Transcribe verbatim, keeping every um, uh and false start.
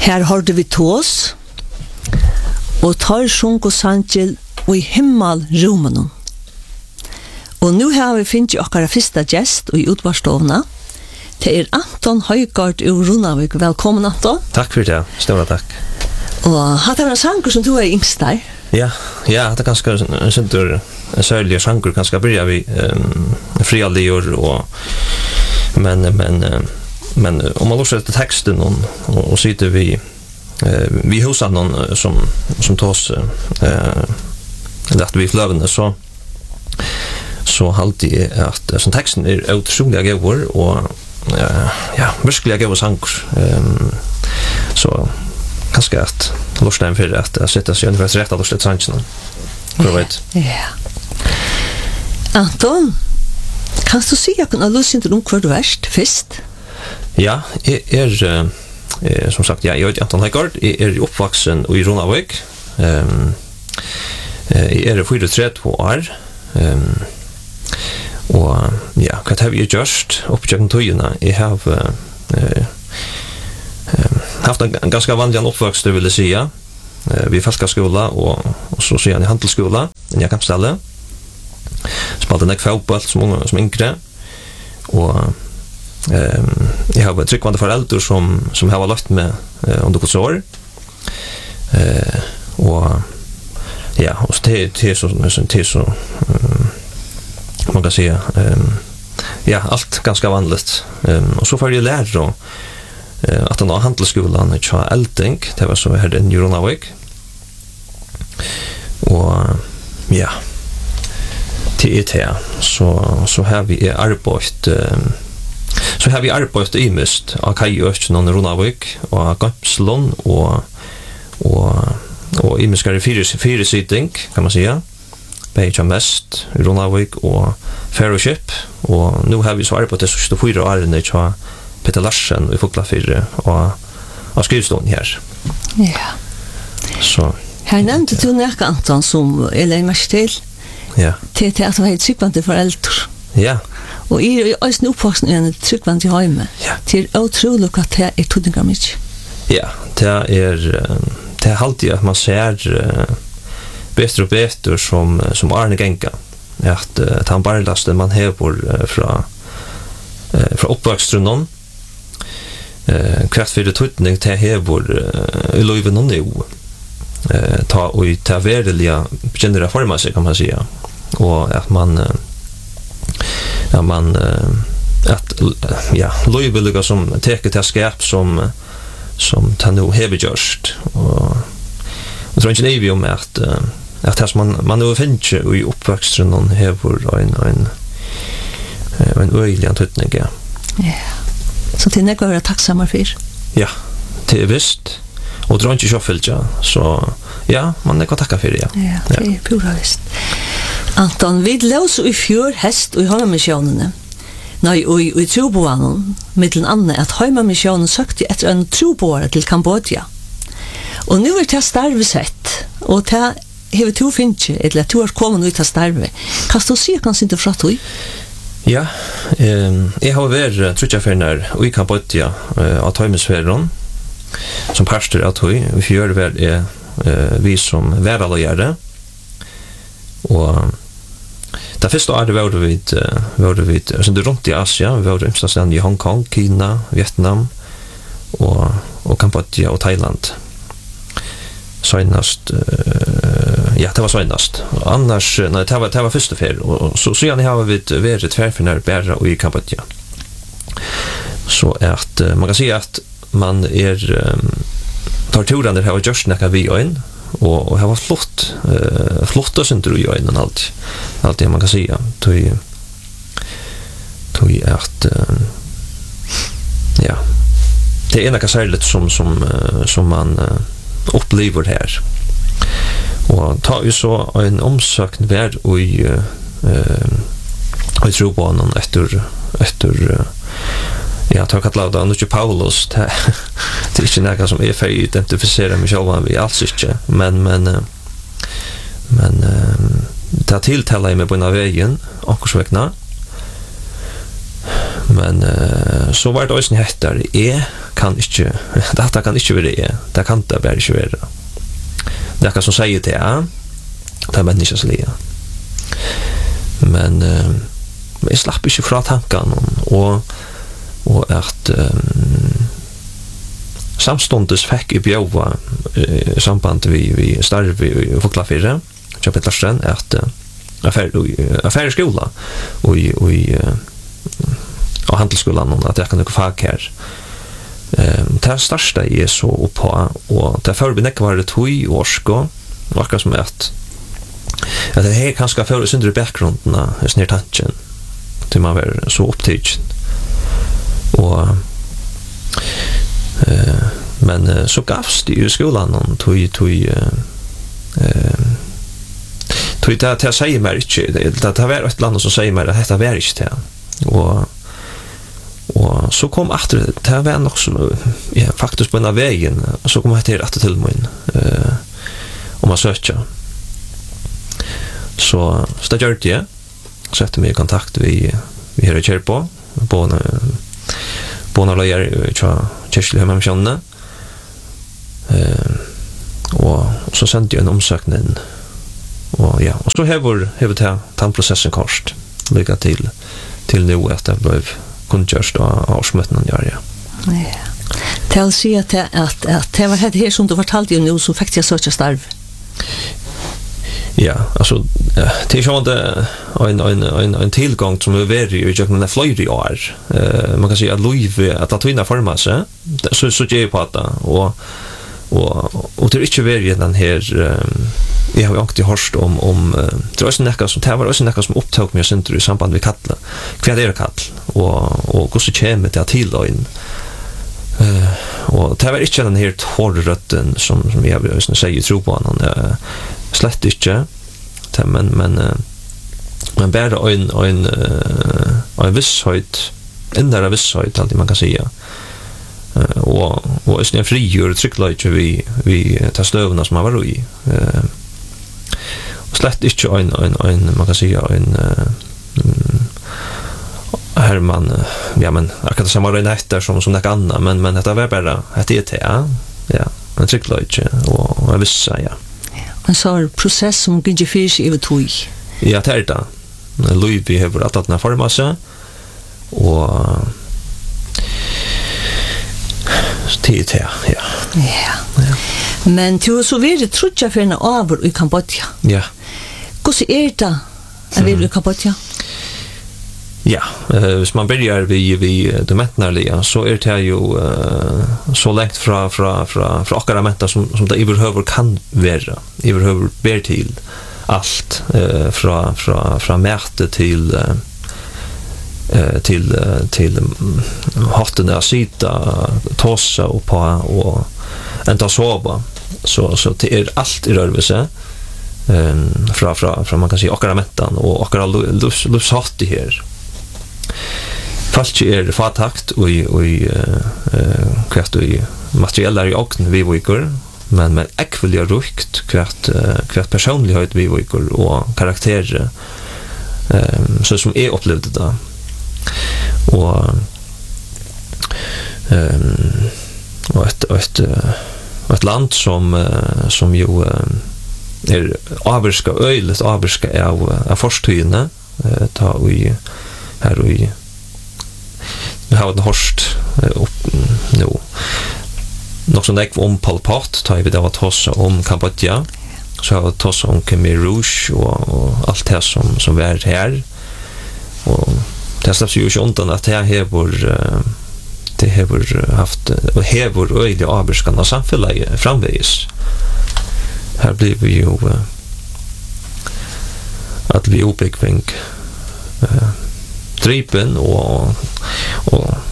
Her hørte vi tås, og tar sjung og sangel og i himmel romen. Og nu har vi finnet okkara fyrsta gjest og i utvarstovna. Det er Anton Højgaard i Runavik. Velkommen, Anton. Takk for det, stora takk. Og hatt er en sanger som du er yngst der. Ja, ja, det er ganske en sinter særlig sanger, ganske byrja vi um, frialigur og men, men, men om man låser etter teksten og, og, og sitter vi uh, vi huset noen som, som tås uh, at vi fløvende så så halte jeg at uh, teksten er utrolig gøyver og uh, ja, virkelig gøyver sanger um, så kanskje at lorstein for at jeg sitter seg under rett av lorstein sannsene. Hvor vet? Ja. Anton, kan du si at du har lyst til om hva du er først? Ja, jeg er, er som sagt, ja, jeg er Anton Højgaard, jeg er oppvaksen i Runavik. Um, jeg er fyrtiotre år. Um, og ja, hva har vi gjort oppgjøkken tøyene? Jeg har uh, Um, haft en, en ganska vanlig uppväxt det vill jag säga. Uh, vi folkskola och och så sen i handelsskola i Jakobstalle. Spelade näck fotboll som unga som yngre. Och ehm jag har ett tryckvande föräldrar som som har lagt med uh, under kursår. Eh och ja, och det det så det så um, man kan säga um, ja, allt ganska vanligt. Um, och så får jag lära då Uh, at han har handelsskolan i Tja Elting, det var så her i Runavik. Og ja, til E T, så, så har vi arbeidt, um, så har vi arbeidt i mist av Kajøkken og Runavik, og av Gamslån, og, og, og i miskere fire siting, kan man sige. Beitja mest i Runavik og Fellowship, og nå har vi så arbeidt det siste fire årene i Tja Peter Larsen i Foklafyrre og av skrivstånden her. Ja. Så. Her nevnte du nekka Anton som jeg legger meg til. Ja. Til, til at du har et tryggvande foreldre. Ja. Og jeg er også oppvoksen i en tryggvande hjemme. Ja. Til utrolig at det er tødningar mye. Ja, det er det er alltid at man ser uh, bedre og bedre som, som Arne Genka. At uh, han barlaste man hever uh, fra uh, fra oppvokstrunnen Eh, kvart för det tutning till hevor i löven och nu eh, ta och ta värliga generella former sig kan man säga och att man eh, ja man eh, att ja lojaliga som täcker till skärp som som ta nu hevegjörst och och tror inte det vi om att att att man man nu finner i uppväxten någon hevor en en en öjlig tutning ja. Ja. Så det är något att vara tacksamma för. Ja, det är visst. Och drar inte sjöfällt, ja. Så ja, man är att tacka för det, ja. Ja, det är pura visst. Anton, vi lås i fjör häst och i Heimamissionen. Nej, och i troboanen, mittlen Anne, att Heimamissionen sökte efter en troboare till Kambodja. Och nu är det starvsett. Och det har to finnt, eller att du har kommit ut av starve. Kan du se kanske inte fra tog? Ja, eh, jeg har vært trutjaferner i Kambodja eh, av Tøymesfæren som pastor av Tøy. Vi fjør var er eh, vi som væraløyere. Og det første året var det vi, var det vi altså, det rundt i Asia. Vi var ymstadsland i Hong Kong, Kina, Vietnam og, og Kambodja og Thailand. Søgnast uh, ja, det var søgnast. Annars, nei, det var, det var første fer. Og så, så gjerne har vi vært tverfinner bæra i Kambodja. Så at, uh, man kan si at man er um, torturene har gjort nekka vi øyn, og, og har vært flott, uh, flott og synder i øynen alt. Alt det man kan si. Tøy, tøy at, uh, ja, det er nekka særligt som, som, uh, som man uh, upplever här. Och ta ju så en omsökning värd och i i trobanan efter efter ja, ta katlauda Nucci Paulus det är inte något som är för att identifiera mig själv vi alls inte men men men det tilltalar mig på en vägen och så vägna Men uh, så var det også en heter, jeg kan ikke, dette kan ikke være jeg, det kan det bare ikke være. Det er hva som sier til jeg, det er menneskeslige. Men uh, jeg slapp ikke fra tankene, og, og at um, samstundes fikk jeg bjøve uh, i samband vi, vi starv i Foklafire, Kjøpetlarstrand, at uh, affære skola, og i uh, og handelsskolan og at jeg kan ikke fag her. Um, det er største jeg er så oppå, og det er for vi nekker var det tog i årsko, og akkurat som at at det her kanskje for å syndre i bakgrunden av snir tanken til man var så opptidgen. Og uh, men uh, så gavs det i skolan og tog tog uh, uh, tog det til å si meg ikke, det, det, det var et land som sier meg at dette var ikke til, og og så kom efter det var nok så ja, faktisk på en av veien så kom jeg til etter til min uh, om å søke så, så det gjør det så etter meg i kontakt vi, vi her i Kjærpå på en på en løyer i Kjærslig Hjemmamisjonene uh, og så sendte jeg en omsøkning og ja, og så hever hever til tannprosessen kort lykke til til nå at det ble kungjørst av årsmøtene gjør, ja. Ja. Til å si at, at, at det var det her som du fortalte jo nå som fikk til å søke starv. Ja, altså, det er sånn en, en, en, en tilgang som er vært i utgjøkken flere år. Uh, man kan si at livet, at det tvinner formet seg, så, så gjør jeg på det, og, og, og det er ikke vært i den her, um, jeg har jo alltid hørt om, om uh, det var også nekka som, det var også nekka som opptøk med synder i samband med kattlet. Hva er det kattl? Og, og hvordan kommer det til døgn? Uh, og det var ikke den her tårrøtten som, som jeg vil si i trobanen. Uh, slett ikke. Det, men, men, uh, men bare en, en, uh, en visshøyt, innere visshøyt, alltid man kan si. Uh, og, og en frigjør tryggleik vi, vi tar støvene som har vært i. Uh, slett ikke en, en, en man kan si en uh, her man ja men akkurat det samme røyne etter som, som det er annet men, men dette var bare et E T ja, ja en tryggleik og, og jeg visste ja. En sånn prosess som gikk ikke fyrt i tog ja, det er det Louis vi har vært at den har formet seg og det er det ja. Ja. Ja. Men til så vil det trodde jeg for en over i Kambodja ja. Hvordan er det å være i Kambodja? Ja, uh, hvis man begynner vi, vi det mentnerlige, så er det jo uh, så lengt fra, fra, fra, fra akkurat menta som, som det iverhøver kan være. Iverhøver ber til alt, uh, fra, fra, fra mæte til uh, til, uh, til um, hattene av sita, tåsa og på og enda sova. Så, så det er alt i rørvelse. Um, fra, fra, fra man kan si akkurat mentan og akkurat lufshatt i her. Falt er fatakt og i hvert i materieller i åkne vi viker, men med ekvelig rukt hvert, hvert personlighet vi viker og karakterer um, så som jeg opplevde det og um, og et, et, et land som, som jo er avvirska, øyligt avvirska av, av forstøyene ta vi her og i vi har en horst opp nå nok som det ikke var om Pol Pot ta vi da var tossa om Kambodja så har vi tossa om Khmer Rouge og, og alt det som, som er her og det slipper jo ikke undan at det hever det hever haft og hever øylig avvirskan av samfunnet framveis her blir vi jo at vi oppbyggving uh, dripen og, og